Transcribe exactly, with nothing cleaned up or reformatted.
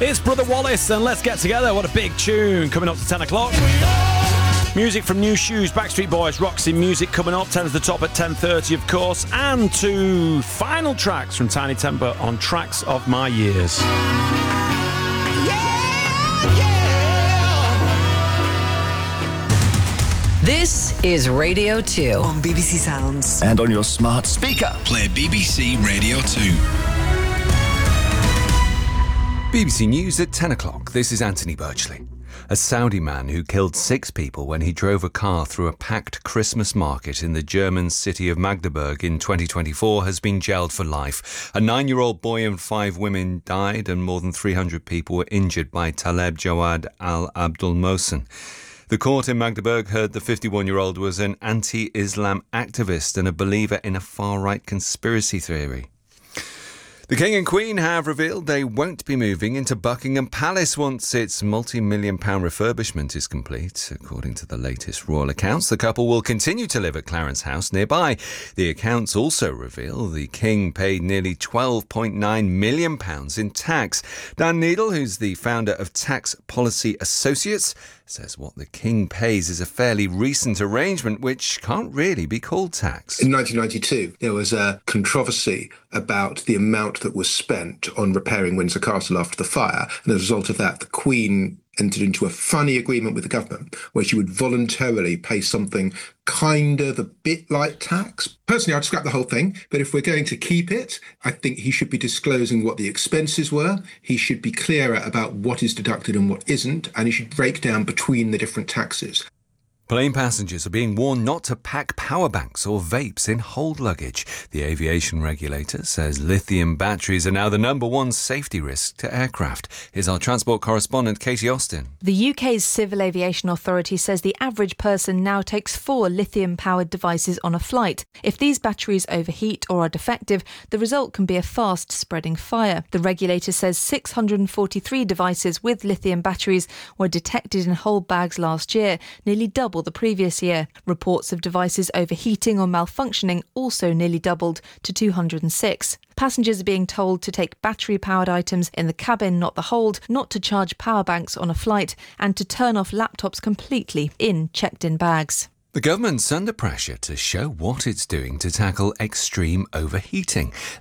It's Brother Wallace and Let's Get Together. What a big tune coming up to ten o'clock. Music from New Shoes, Backstreet Boys, Roxy Music coming up. ten to the top at ten thirty, of course. And two final tracks from Tiny Temper on Tracks of My Years. This is Radio two on B B C Sounds and on your smart speaker. Play B B C Radio two. B B C News at ten o'clock. This is Anthony Birchley. A Saudi man who killed six people when he drove a car through a packed Christmas market in the German city of Magdeburg in twenty twenty-four has been jailed for life. A nine-year-old boy and five women died and more than three hundred people were injured by Taleb Jawad al-Abdul Mohsen. The court in Magdeburg heard the fifty-one-year-old was an anti-Islam activist and a believer in a far-right conspiracy theory. The King and Queen have revealed they won't be moving into Buckingham Palace once its multi-million pound refurbishment is complete. According to the latest royal accounts, the couple will continue to live at Clarence House nearby. The accounts also reveal the King paid nearly twelve point nine million pounds in tax. Dan Needle, who's the founder of Tax Policy Associates, says what the King pays is a fairly recent arrangement which can't really be called tax. In nineteen ninety-two, there was a controversy about the amount that was spent on repairing Windsor Castle after the fire. And as a result of that, the Queen entered into a funny agreement with the government where she would voluntarily pay something kind of a bit like tax. Personally, I'd scrap the whole thing, but if we're going to keep it, I think he should be disclosing what the expenses were. He should be clearer about what is deducted and what isn't, and he should break down between the different taxes. Plane passengers are being warned not to pack power banks or vapes in hold luggage. The aviation regulator says lithium batteries are now the number one safety risk to aircraft. Here's our transport correspondent, Katie Austin. The U K's Civil Aviation Authority says the average person now takes four lithium-powered devices on a flight. If these batteries overheat or are defective, the result can be a fast-spreading fire. The regulator says six hundred forty-three devices with lithium batteries were detected in hold bags last year, nearly double the previous year. Reports of devices overheating or malfunctioning also nearly doubled to two hundred six. Passengers are being told to take battery-powered items in the cabin, not the hold, not to charge power banks on a flight, and to turn off laptops completely in checked-in bags. The government's under pressure to show what it's doing to tackle extreme overheating.